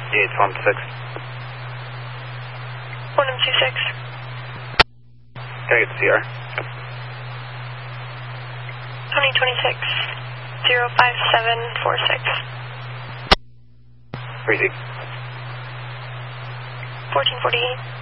Yeah, it's 126. 126. Can I get the CR? 2026. 05746. Crazy. 1448.